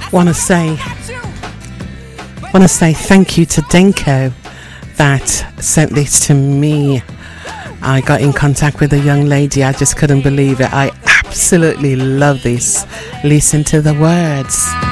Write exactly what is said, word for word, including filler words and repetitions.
Want to say, want to say thank you to Denko that sent this to me. I got in contact with a young lady. I just couldn't believe it. I absolutely love this. Listen to the words.